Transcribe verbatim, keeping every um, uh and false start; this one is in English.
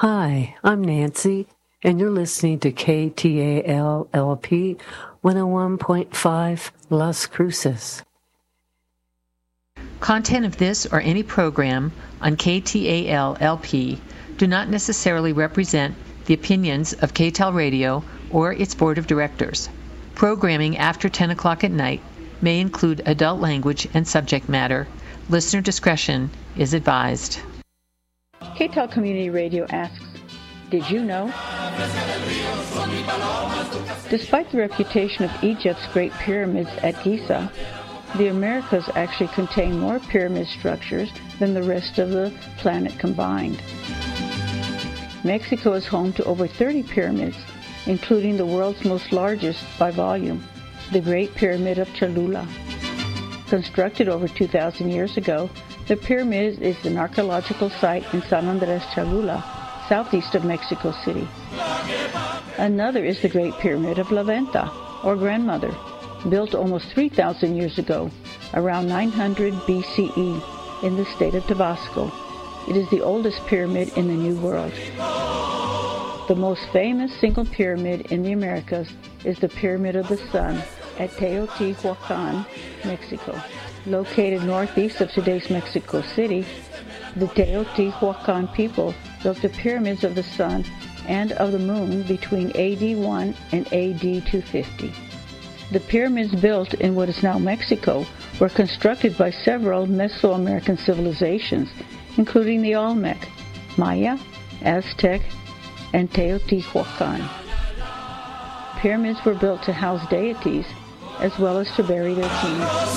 Hi, I'm Nancy, and you're listening to K T A L L P one oh one point five Las Cruces. Content of this or any program on K T A L L P do not necessarily represent the opinions of K T A L Radio or its board of directors. Programming after ten o'clock at night may include adult language and subject matter. Listener discretion is advised. K T A L Community Radio asks, did you know? Despite the reputation of Egypt's Great Pyramids at Giza, the Americas actually contain more pyramid structures than the rest of the planet combined. Mexico is home to over thirty pyramids, including the world's most largest by volume, the Great Pyramid of Cholula. Constructed over two thousand years ago, the pyramid is an archaeological site in San Andres Cholula, southeast of Mexico City. Another is the Great Pyramid of La Venta, or Grandmother, built almost three thousand years ago, around nine hundred B C E, in the state of Tabasco. It is the oldest pyramid in the New World. The most famous single pyramid in the Americas is the Pyramid of the Sun at Teotihuacan, Mexico. Located northeast of today's Mexico City, the Teotihuacan people built the pyramids of the sun and of the moon between A D one and A D two fifty. The pyramids built in what is now Mexico were constructed by several Mesoamerican civilizations, including the Olmec, Maya, Aztec, and Teotihuacan. Pyramids were built to house deities as well as to bury their kings.